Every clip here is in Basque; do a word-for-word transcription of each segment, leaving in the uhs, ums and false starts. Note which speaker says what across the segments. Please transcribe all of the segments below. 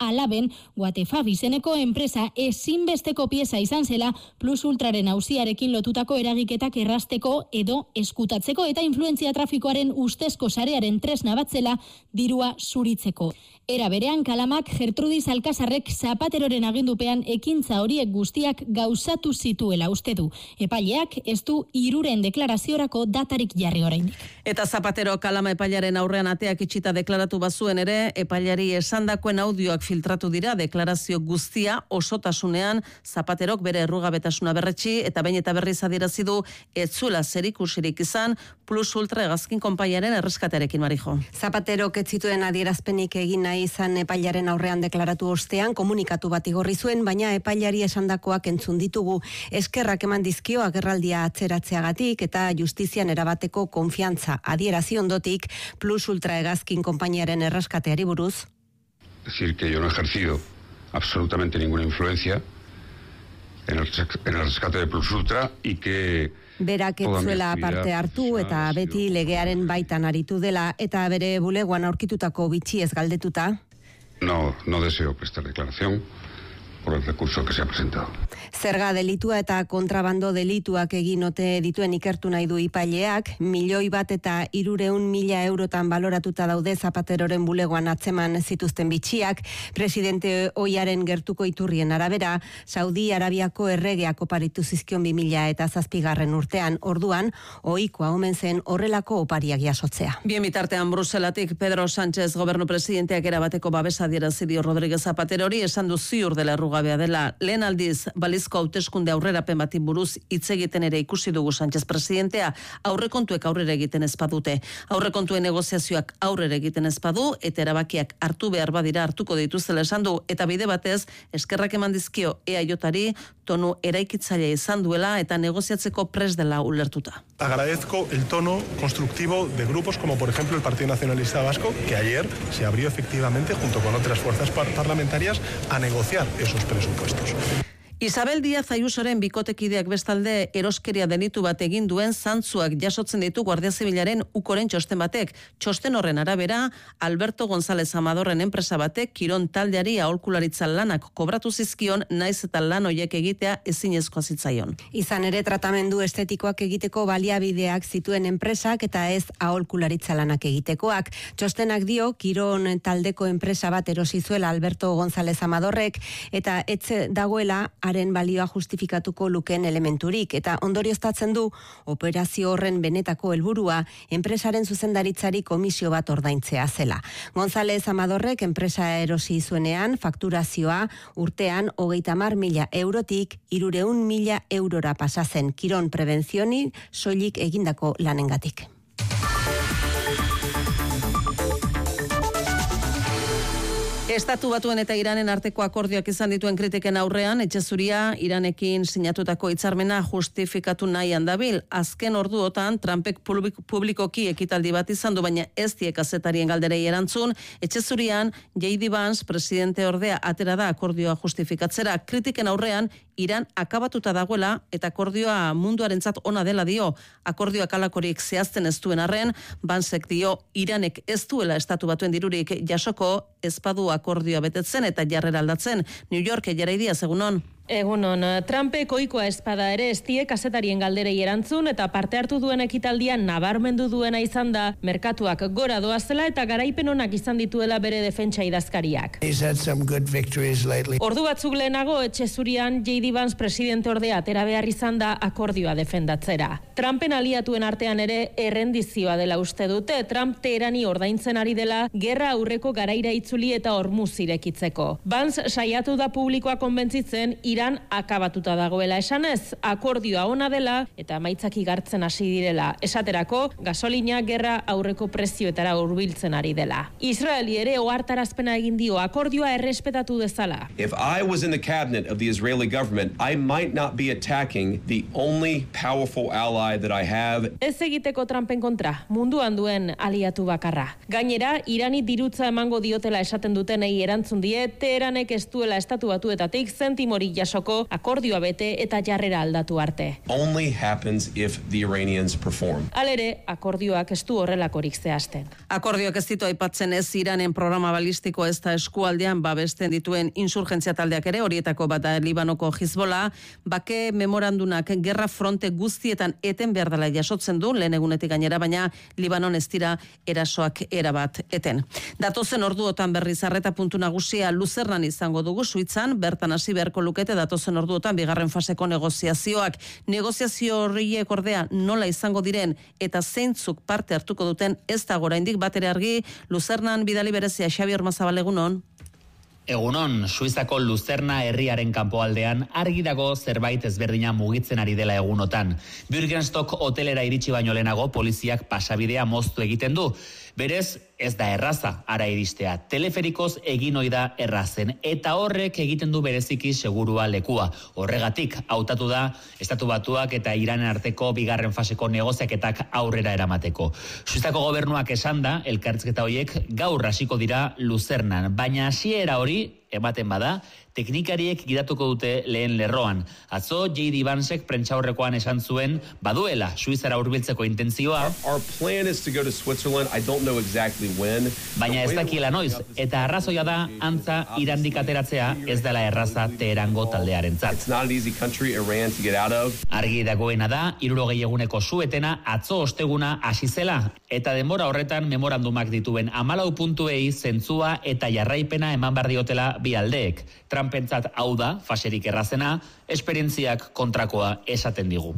Speaker 1: alaben Watefa izeneko enpresa ezinbesteko pieza izan zela Plus Ultraren auziarekin lotutako eragiketak errasteko edo eskutatzeko eta influentzia trafikoaren ustezko sarearen tresna batzela dirua zuritzeko. Era berean Kalamak Gertrudis Alkazarrek Zapateroren agindupean ekintza horiek guztiak gauzatu zituela uste du. Epaileak ez du hiruren deklaraziorako datarik jarri oraindik.
Speaker 2: Eta Zapatero Kalama epailaren aurrean ateak itxita deklaratu bazuen ere, epailari esandakoen audioak filtratu dira deklarazio guztia osotasunean. Zapaterok bere errugabetasuna berretsi eta behin eta berriz adierazi du ez zuela zerikusirik izan Plus Ultra hegazkin konpainiaren erreskatearekin, Marijo.
Speaker 3: Zapaterok ez zituen adierazpenik egin nahi izan epailaren aurrean deklaratu ostean komunikatu bat igorri zuen, baina epailari esandakoak entzun ditugu. Eskerrak eman dizkio agerraldia atzeratzeagatik eta justizian erabateko konfiantza adierazi ondotik Plus Ultra hegazkin konpainiaren erreskateari buruz.
Speaker 4: Decir que yo no he ejercido absolutamente ninguna influencia en el, en el rescate de Plus Ultra y que
Speaker 3: Berak ez zuela parte hartu eta beti legearen baitan aritu dela eta bere bulegoan aurkitutako bitxiez galdetuta.
Speaker 4: No, no deseo prestar declaración por el recurso que se ha presentado.
Speaker 3: Zerga delitua eta kontrabando delituak egin ote dituen ikertu nahi du ipaileak, milioi bat eta hirureun mila eurotan baloratuta daude Zapateroren bulegoan atzeman zituzten bitxiak. Presidente ohiaren gertuko iturrien arabera, Saudi Arabiako erregeak oparitu zizkion bi mila eta zazpigarren urtean, orduan, ohikoa omen zen horrelako opariak jasotzea.
Speaker 2: Bien bitartean Bruselatik Pedro Sánchez gobernu presidenteak erabateko babesa adierazi dio Rodríguez Zapaterori, esan du ziur dela errugabea dela. Lehen aldiz balizko hauteskunde aurrerapen bati buruz hitz egiten ere ikusi dugu Sánchez presidentea, aurrekontuek aurrera egiten ez badute. Aurrekontuen negoziazioak aurrera egiten ez badu eta erabakiak hartu behar badira hartuko dituzela esan du, eta bide batez eskerrak eman dizkio E A Jari tonu eraikitzailea izan duela eta negoziatzeko prest dela ulertuta.
Speaker 5: Agradezco el tono constructivo de grupos como por ejemplo el Partido Nacionalista Vasco, que ayer se abrió efectivamente junto con otras fuerzas par- parlamentarias a negociar esos presupuestos.
Speaker 2: Isabel Díaz Ayusoren bikotekideak bestalde eroskeria delitu bat egin duen zantzuak jasotzen ditu Guardia Zibilaren ukoren txosten batek. Txosten horren arabera, Alberto González Amadorren enpresa batek Kiron taldeari aholkularitza lanak kobratu zizkion, naiz eta lan hoiek egitea ezinezkoa zitzaion.
Speaker 3: Izan ere tratamendu estetikoak egiteko baliabideak zituen enpresak eta ez aholkularitza lanak egitekoak. Txostenak dio Kiron taldeko enpresa bat erosi zuela Alberto González Amadorrek eta etze dagoela haren balioa justifikatuko lukeen elementurik eta ondorioztatzen du operazio horren benetako helburua enpresaren zuzendaritzari komisio bat ordaintzea zela. González Amadorrek enpresa erosi zuenean fakturazioa urtean hogeita hamar mila eurotik hirureun mila eurora pasa zen Kiron prebentzioni soilik egindako lanengatik.
Speaker 2: Estatu Batuen eta Iranen arteko akordioak izan dituen kritiken aurrean, Etxezuria Iranekin sinatutako hitzarmena justifikatu nahian dabil. Azken orduotan Trumpek publikoki ekitaldi bat izan du, baina ez die kazetarien galderei erantzun. Etxezurian J D Vance presidente ordea atera da akordioa justifikatzera. Kritiken aurrean Iran akabatuta dagoela eta akordioa munduarentzat ona dela dio. Akordioak alakorik zehazten ez duen arren, Vancek dio Iranek ez duela Estatu Batuen dirurik jasoko, ez badu akordioa betetzen eta jarrera aldatzen. New York jaraidia egunon.
Speaker 6: Egunon, Trumpek ohikoa espada ere estie kazetarien galderei erantzun eta parte hartu duen ekitaldian nabarmendu duena izan da merkatuak gora doazela eta garaipen onak izan dituela bere defentsa idazkariak. Ordu batzuk lehenago Etxezurian J D Vance presidente ordea atera behar izan da akordioa defendatzera. Trumpen aliatuen artean ere errendizioa dela uste dute. Trump Teherani ordaintzen ari dela gerra aurreko garaira itzuli eta hormuz irekitzeko. Vance saiatu da publikoa konbentzitzen Iran akabatuta dagoela esanez, akordioa ona dela eta emaitzak igartzen hasi direla. Esaterako, gasolina gerra aurreko prezioetara hurbiltzen ari dela. Israeli ere ohartarazpena egin dio akordioa errespetatu dezala.
Speaker 7: If I was in the cabinet of the Israeli government, I might not be attacking the only powerful ally that I have.
Speaker 6: Ez egiteko Trumpen kontra, munduan duen aliatu bakarra. Gainera, Irani dirutza emango diotela esaten dutenei erantzun die, Teheranek ez duela Estatu Batuetatik zentimori jasoko akordioa bete eta jarrera aldatu arte.
Speaker 7: Only happens if the Iranians perform.
Speaker 6: Halere, akordioak ez du horrelakorik zehazten.
Speaker 2: Akordioak ez ditu aipatzen ez Iranen programa balistiko ez da eskualdean babesten dituen insurgentzia taldeak ere, horietako bat da Libanoko Hizbola, bake memorandunak gerra fronte guztietan eten behar dela jasotzen du, lehen egunetik gainera, baina Libanon ez dira erasoak erabat eten. Datozen orduotan berriz arreta puntu nagusia Luzernan izango dugu Suitzan, bertan hasi beharko lukete datozen orduotan bigarren faseko negoziazioak. Negoziazio horriek ordea nola izango diren eta zeintzuk parte hartuko duten ez da oraindik batere argi. Luzernan bidali berezia Xabi Ormazabal, egunon.
Speaker 8: Egunon, Suizako Luzerna herriaren kanpoaldean argi dago zerbait ezberdina mugitzen ari dela egunotan. Bürgenstock hotelera iritsi baino lehenago poliziak pasabidea moztu egiten du. Berez, ez da erraza ara iristea. Teleferikoz egin ohi da errazen eta horrek egiten du bereziki segurua lekua. Horregatik hautatu da Estatu Batuak eta Iranen arteko bigarren faseko negoziaketak aurrera eramateko. Suizako gobernuak esan da elkarrizketa horiek gaur hasiko dira Luzernan, baina hasiera hori ematen bada, teknikariek gidatuko dute lehen lerroan. Atzo, J D Vansek prentsaurrekoan esan zuen, baduela Suizara hurbiltzeko intentzioa.
Speaker 7: Our plan is to go to Switzerland. I don't know exactly when.
Speaker 8: Baina ez dakiela noiz, eta arrazoia da antza Irandik ateratzea ez dela erraza Teherango taldearentzat.
Speaker 7: It's not an easy country, Iran, to get out of.
Speaker 8: Argi dagoena da, hirurogei eguneko suetena atzo osteguna hasi zela, eta denbora horretan memorandumak dituen hamalau puntuei zentzua eta jarraipena eman behar diotela bi aldeek. Trumpentzat hau da, faserik errazena, esperientziak kontrakoa esaten digu.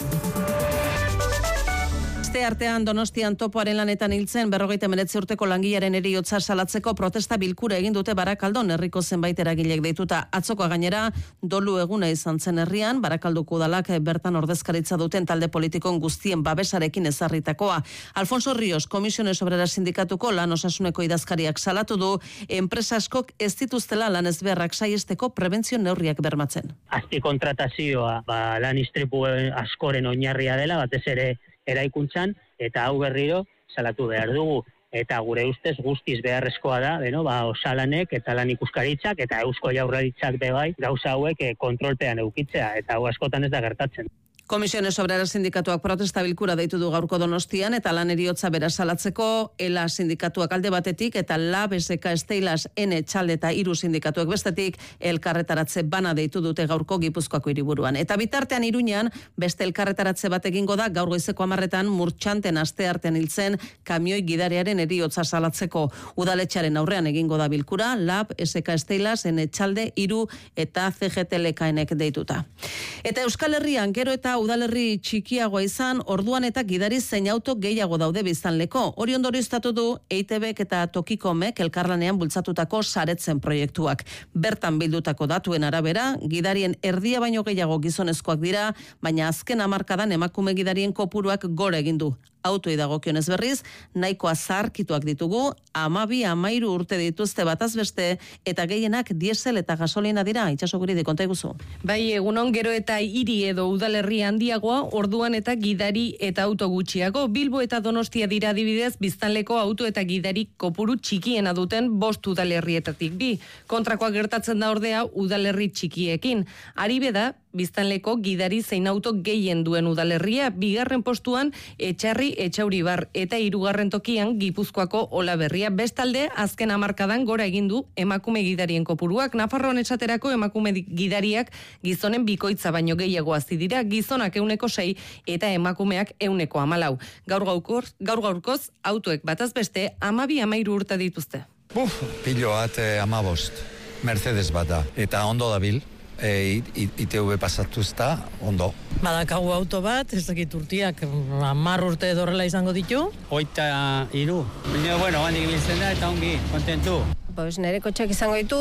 Speaker 2: Aste artean Donostian topoaren lanetan hiltzen berrogeita hemeretzi urteko langilaren heriotza salatzeko protesta bilkura egin dute Barakaldon, herriko zenbait eragilek deituta. Atzokoa gainera dolu eguna izan zen herrian, Barakalduko udalak bertan ordezkaritza duten talde politikon guztien babesarekin ezarritakoa. Alfonso Ríos, Comisiones Obreras Sindikatuko lan osasuneko idazkariak salatu du, enpresa askok ez dituztela lan ezbeharrak saihesteko prebentzio neurriak bermatzen.
Speaker 9: Azpikontratazioa, ba, lan istripu askoren oinarria dela, batez ere eraikuntzan, eta hau berriro salatu behar dugu. Eta gure ustez guztiz beharrezkoa da, beno, ba, osalanek eta lan ikuskaritzak eta Eusko Jaurlaritzak bebai gauza hauek eh, kontrolpean eukitzea, eta hau askotan ez da gertatzen.
Speaker 2: Comisiones Obreras Sindikatuak protesta bilkura deitu du gaurko Donostian eta lan heriotza bera salatzeko, ELA sindikatuak alde batetik eta LAB, S K, Steilas, N, Txalde eta hiru sindikatuak bestetik elkarretaratze bana deitu dute gaurko Gipuzkoako hiriburuan. Eta bitartean Iruñan beste elkarretaratze bat egingo da gaur goizeko hamarretan Murtxanten asteartean hiltzen kamioi gidariaren heriotza salatzeko. Udaletxearen aurrean egingo da bilkura, LAB, S K, Steilas, N, Txalde, hiru eta C G T L K-enek deituta. Eta Euskal Herrian gero eta udalerri txikiagoa izan, orduan eta gidari zein auto gehiago daude biztanleko. Hori ondorioztatu du E I T Bek eta Tokikomek elkarlanean bultzatutako saretzen proiektuak. Bertan bildutako datuen arabera, gidarien erdia baino gehiago gizonezkoak dira, baina azken hamarkadan emakume gidarien kopuruak gora egin du. Autoi dagokionez berriz, nahikoa zaharkituak ditugu, amabi amairu urte dituzte bataz beste, eta gehienak diesel eta gasolina dira, itxaso guridi, konta iguzu.
Speaker 10: Bai, egunon gero eta hiri edo udalerri handiagoa, orduan eta gidari eta auto gutxiago. Bilbo eta Donostia dira adibidez, biztanleko auto eta gidari kopuru txikiena duten bost udalerrietatik bi. Kontrakoa gertatzen da ordea udalerri txikiekin. Aribe da, biztanleko gidari zein auto gehien duen udalerria, bigarren postuan Etxarri, Etxauribar eta hirugarren tokian Gipuzkoako Olaberria. Bestalde, azken hamarkadan gora egin du emakume gidarien kopuruak. Nafarroan esaterako emakume gidariak gizonen bikoitza baino gehiago hazi dira, gizonak euneko sei eta emakumeak euneko hamalau. Gaur gaurkoz, gaur gaurkoz, autoek bataz beste amabi amairu urte dituzte.
Speaker 11: Buf, pilo bat eh, amabost, Mercedes bat da, eta ondo dabil. E, I T V pasatuzta, ondo.
Speaker 12: Badakagu auto bat, ez dakit urtiak, hamar urte dorrela izango ditu.
Speaker 13: Hoita iru. Baina, bueno, handik biltzen da eta ongi, kontentu.
Speaker 3: Pues nire kotxak izango ditu,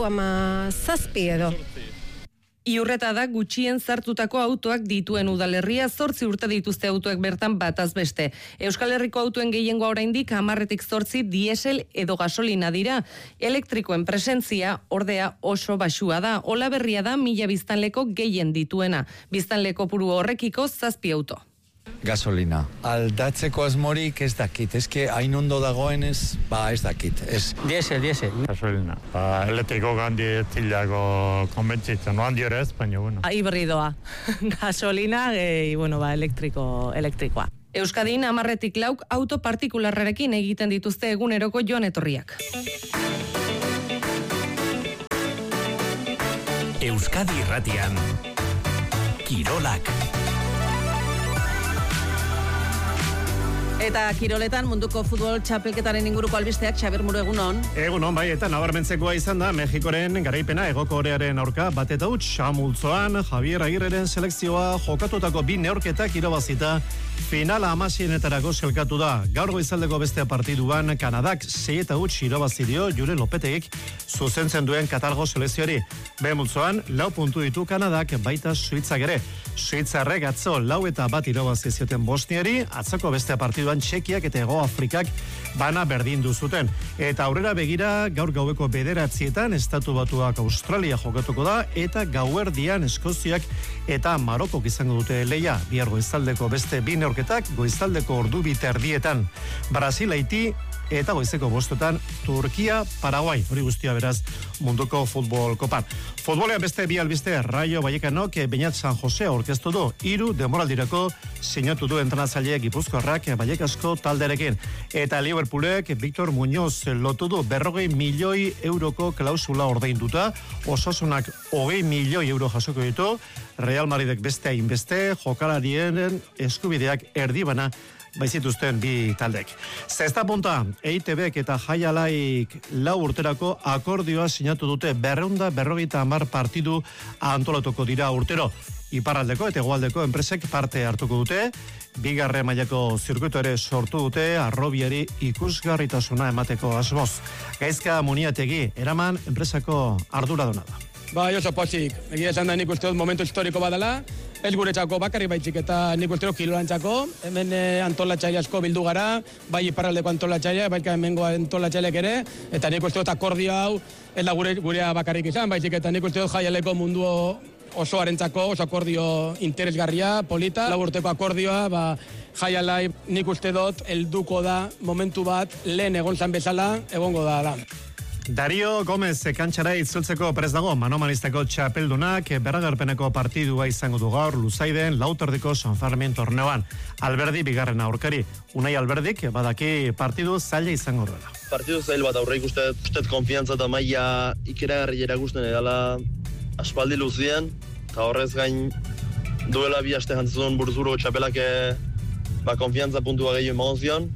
Speaker 3: ama zazpi edo.
Speaker 10: Iurreta da gutxien zartutako autoak dituen udalerria, zortzi urte dituzte autoek bertan bataz beste. Euskal Herriko autoen gehiengoa oraindik hamarretik zortzi diesel edo gasolina dira. Elektrikoen presentzia ordea oso baxua da. Olaberria da mila biztanleko gehien dituena. Biztanleko puru horrekiko zazpi auto.
Speaker 11: Gasolina. Aldatzeko asmorik ez dakit. Eske hain ondo dagoenez, ba ez dakit. Ez.
Speaker 13: Diesel, diesel.
Speaker 14: Gasolina. Ba, elektriko gandi tilako konbentzitzen. No handi ere ez, baina bueno.
Speaker 15: Hibridoa. Gasolina, e, bueno, ba, elektriko, elektrikoa.
Speaker 10: Euskadin amarretik lauk auto partikularrarekin egiten dituzte eguneroko joan etorriak.
Speaker 16: Euskadi Irratian Kirolak.
Speaker 2: Eta kiroletan munduko futbol txapelketaren inguruko albisteak, Xabier Muro, egunon.
Speaker 17: Egunon, bai, eta nabarmentzekoa izan da Mexikoren garaipena Hego Korearen aurka bat eta huts, Multzoan Javier Agirreren selekzioa jokatutako bi neurketak irabazita finala hamasienetarako selkatu da. Gaur goizaldeko bestea partiduan Kanadak sei eta huts irabazi dio Julen Lopetegik zuzentzen duen Katalgo selekzioari. Be multzoan lau puntu ditu Kanadak, baita Suitzak ere. Suitzarrek atzo lau eta bat irabazi zioten Bosniari, atzoko bestea partiduan Txekiak eta Hego Afrikak bana berdindu zuten. Eta aurrera begira gaur gaueko bederatzietan Estatu Batuak Australia jokatuko da, eta gauerdian Eskoziak eta Marokok izango dute leia. Bihar goizaldeko beste bi neurketak goizaldeko ordu bi terdietan. Brasil, Haiti eta goizeko bostotan Turkia, Paraguay. Hori guztia beraz munduko futbol kopan. Futbolean beste bi albiste, Rayo Vallecanok Beñat San Jose aurkeztu du, hiru denboraldirako sinatu du entrenatzaile Gipuzkoarrak Vallecasko talderekin. Eta Liverpoolek Victor Muñoz lotu du berrogei milioi euroko klausula ordainduta, Osasunak hogei milioi euro jasoko ditu, Real Madridek beste hainbeste, jokalarien eskubideak erdibana baizituzten bi taldek. Zesta punta, E I T Bek eta Jai Alaik lau urterako akordioa sinatu dute, berreunda berrogeita hamar partidu antolatuko dira urtero. Iparraldeko eta hegoaldeko enpresek parte hartuko dute, bigarren mailako zirkuito ere sortu dute, arrobiari ikusgarritasuna emateko asmoz. Gaizka Muniategi, eraman enpresako arduraduna da.
Speaker 18: Ba, oso pozik. Egia esan da nik uste dut momentu historiko badala, ez guretzako bakarrik baitzik eta nik uste dut kilolantzako. Hemen eh, antolatzaile asko bildu gara, bai iparraldeko antolatzaile, bai hemengo antolatzailek ere, eta nik uste dut akordio hau, ez da gure, gurea bakarrik izan, baizik eta nik uste dut jaialeko mundu osoarentzako, oso akordio interesgarria, polita, lau urteko akordioa, ba, jaialai nik uste dut helduko da momentu bat lehen egon zan bezala, egongo da da.
Speaker 17: Dario Gomez kantxara itzultzeko prest dago, manomanisteko txapeldunak berragarpeneko partidua izango du gaur Luzaiden lauterdiko San Fermin torneoan. Alberdi bigarren aurkari. Unai Alberdik badaki partidu zaila izango duela.
Speaker 19: Partidu zail bat aurre ikustet, ustet konfiantza eta maila ikeragarri erakusten edala aspaldi luzien, eta horrez gain duela bi aste jantzun burzuro txapelak ba, konfiantza puntua gehiago eman zion.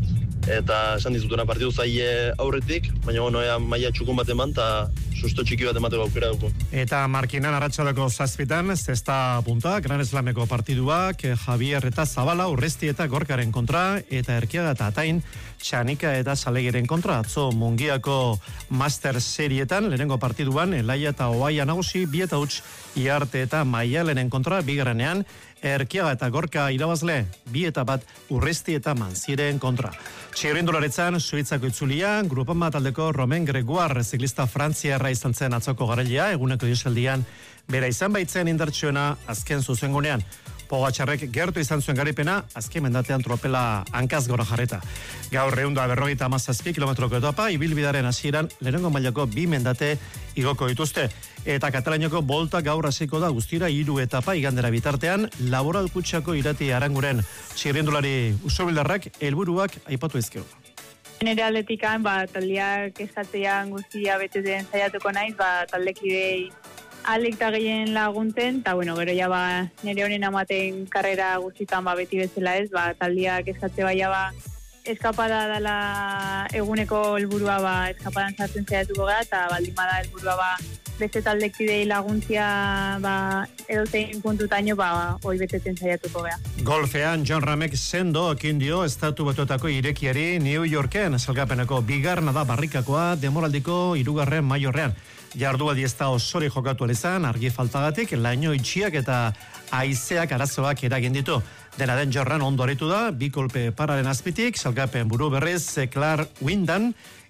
Speaker 19: Eta esan dizutuna partidu zaile aurretik, baina bueno, ea maila txukun bat eman, eta susto txiki bat emateko aukera dugu.
Speaker 17: Eta Markinan arratsaleko zazpitan, zesta punta, Gran Slameko partiduak, Javier eta Zabala, Urresti eta Gorkaren kontra, eta Erkiaga eta Atain, Txanika eta Salegeren kontra. Atzo Mungiako Master Serietan, lehenengo partiduan, Elaia eta Oaia nagusi, bi eta huts, Iarte eta Maialenen kontra, bigarrenean, Erkiaga eta Gorka irabazle, bi eta bat Urresti eta Manziren kontra. Txirrindularetzan, Suitzako itzulian, Grupama taldeko Romain Gregoire, ziklista frantziarra izan zen atzoko garailea, eguneko dieseldian, bera izan baitzen indartsuena azken zuzengunean. Pogatxarrek gertu izan zuen garipena, azken mendatean tropela hankaz gora jarreta. Gaur reunda berrogeita hamazazpi kilometroko etapa, ibilbidaren hasieran lehenengo mailako bi mendate igoko dituzte. Eta Katalainoko bolta gaur hasiko da guztira hiru etapa igandera bitartean, Laboral Kutxako Irati Aranguren txirrindulari usobildarrak helburuak aipatu ezkero.
Speaker 20: Nere aldetikan, ba, taldeak esatzean guztia bete den saiatuko naiz, ba, taldekidei alik eta gehien laguntzen, eta bueno, gero ja ba, nire honen amaten karrera guztitan ba, beti bezala ez, ba, taldeak eskatze baia ba, eskapada dela eguneko helburua ba, eskapadan sartzen saiatuko gara, eta baldin bada helburua ba, beste taldekidei laguntzia ba, edozein puntutaino ba, hoi betetzen saiatuko gara.
Speaker 17: Golfean John Ramek sendo ekin dio Estatu Batuetako irekiari New Yorken salgapeneko bigarna da barrikakoa demoraldiko hirugarren maiorrean. Jardua diezta osori jokatu alizan, argi faltagatik, laino itxiak eta haizeak arazoak eragin ditu. Dena den jorran ondo aritu da, bi kolpe pararen azpitik, salgapen buru berriz, Clark Windan,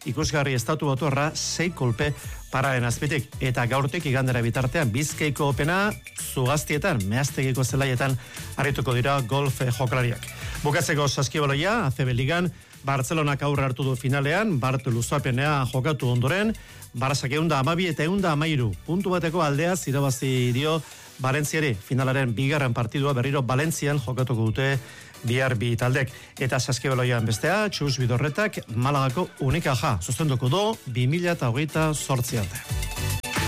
Speaker 17: ikusgarri estatu batuarra sei kolpe pararen azpitik. Eta gaurtik igandera bitartean Bizkaiko Opena Zugaztietan, Meaztegiko zelaietan harrituko dira golf jokalariak. Bukatzeko saskibaloia, A C B Ligan, Bartzelonak aurre hartu du finalean, Bart luzapenea jokatu ondoren, Barsak eunda amabi eta eunda amairu puntu bateko aldea irabazi dio Valentziari. Finalaren bigarren partidua berriro Valentzian jokatuko dute bihar bi taldek. Eta saskibaloian bestea, Txus Bidorretak Malagako Unikaja sustenduko do bi mila hogeita zortzi arte.